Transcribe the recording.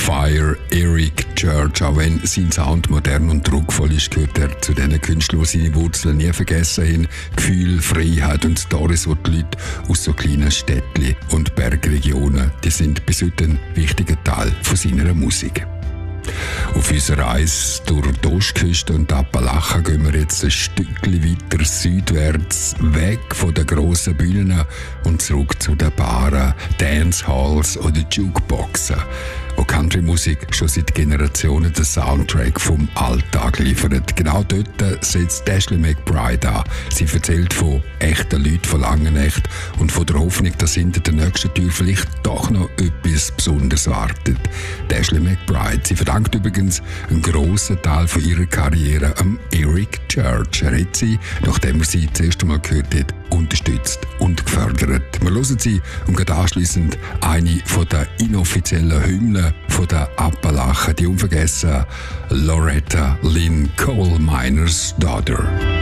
Fire, Eric Church. Auch wenn sein Sound modern und druckvoll ist, gehört er zu den Künstlern, die seine Wurzeln nie vergessen haben. Gefühl, Freiheit und Stories, die die Leute aus so kleinen Städtchen und Bergregionen, die sind bis heute ein wichtiger Teil von seiner Musik. Auf unserer Reise durch die Ostküste und die Appalachen gehen wir jetzt ein Stückchen weiter südwärts, weg von den grossen Bühnen und zurück zu den Baren, Dancehalls oder Jukeboxen, wo Country-Musik schon seit Generationen den Soundtrack vom Alltag liefert. Genau dort setzt Ashley McBryde an. Sie erzählt von echten Leuten, von Langenecht und von der Hoffnung, dass hinter der nächsten Tür vielleicht doch noch etwas Besonderes wartet. Ashley McBryde, sie verdankt übrigens einen grossen Teil von ihrer Karriere am Eric Church. Er hat sie, nachdem er sie das erste Mal gehört hat, unterstützt und gefördert. Wir hören sie und gehen anschliessend eine von den inoffiziellen Hymnen von den Appalachen, die unvergessen Loretta Lynn Coal Miners Daughter.